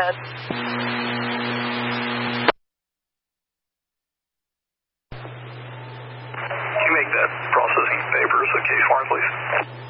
ahead. Can you make that processing papers a case warrant, please?